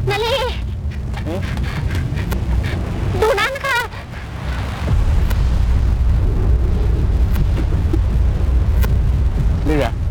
นาลีดูนั่นค่ะเรือ